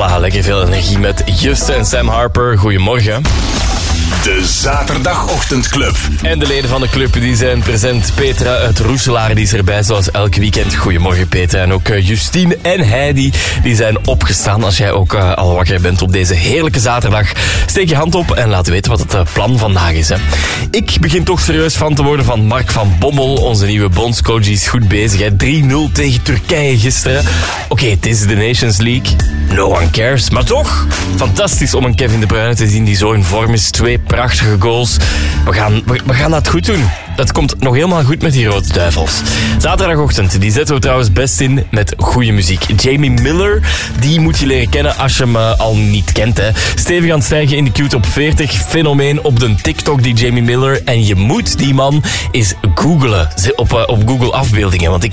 Voilà, lekker veel energie met Juste en Sam Harper. Goedemorgen. De Zaterdagochtendclub. En de leden van de club die zijn present. Petra uit Roeselaar die is erbij zoals elk weekend. Goedemorgen Petra. En ook Justine en Heidi die zijn opgestaan. Als jij ook al wakker bent op deze heerlijke zaterdag, steek je hand op en laat weten wat het plan vandaag is. Hè. Ik begin toch serieus fan te worden van Mark van Bommel. Onze nieuwe bondscoach die is goed bezig. Hè. 3-0 tegen Turkije gisteren. Oké, het is de Nations League. No one cares. Maar toch, fantastisch om een Kevin De Bruyne te zien die zo in vorm is. 2 prachtige goals. We gaan dat goed doen. Dat komt nog helemaal goed met die Rode Duivels. Zaterdagochtend, die zetten we trouwens best in met goede muziek. Jamie Miller, die moet je leren kennen als je hem al niet kent. Hè. Stevig aan het stijgen in de Q-top 40. Fenomeen op de TikTok, die Jamie Miller. En je moet die man eens googlen op Google afbeeldingen. Want ik